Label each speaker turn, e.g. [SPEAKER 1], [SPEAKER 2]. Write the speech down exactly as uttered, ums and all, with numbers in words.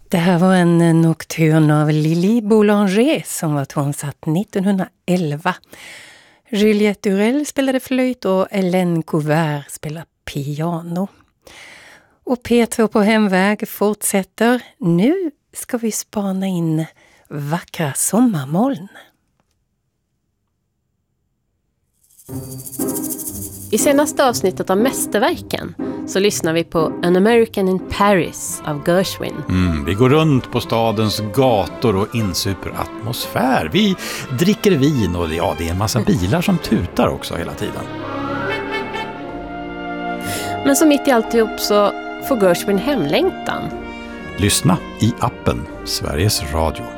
[SPEAKER 1] Det här var en nocturn av Lili Boulanger som var tonsatt nittonhundraelva. Juliette Durell spelade flöjt och Hélène Couvert spelade piano. Och P två på hemväg fortsätter. Nu ska vi spana in vackra sommarmoln.
[SPEAKER 2] I senaste avsnittet av Mästerverken så lyssnar vi på An American in Paris av Gershwin.
[SPEAKER 3] Mm, vi går runt på stadens gator och insuper atmosfär. Vi dricker vin och ja, det är en massa bilar som tutar också hela tiden.
[SPEAKER 2] Men så mitt i alltihop så får Gershwin hemlängtan.
[SPEAKER 3] Lyssna i appen Sveriges Radio.